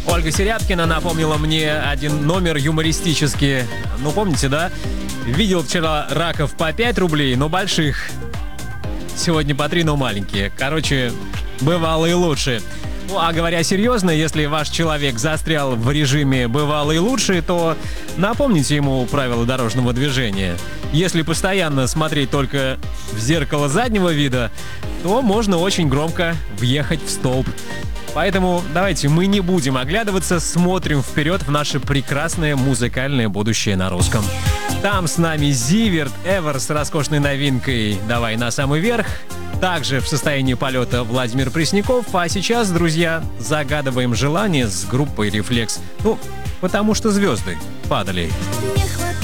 Ольга Серябкина напомнила мне один номер юмористический. Ну, помните, да? Видел вчера раков по 5 рублей, но больших. Сегодня по 3, но маленькие. Короче, бывало и лучше. Ну, а говоря серьезно, если ваш человек застрял в режиме «бывало и лучше», то напомните ему правила дорожного движения. Если постоянно смотреть только в зеркало заднего вида, то можно очень громко въехать в столб. Поэтому давайте мы не будем оглядываться, смотрим вперед в наше прекрасное музыкальное будущее на русском. Там с нами Зиверт, Эвер с роскошной новинкой «Давай на самый верх». Также в состоянии полета Владимир Пресняков. А сейчас, друзья, загадываем желание с группой «Рефлекс». Ну, потому что звезды падали.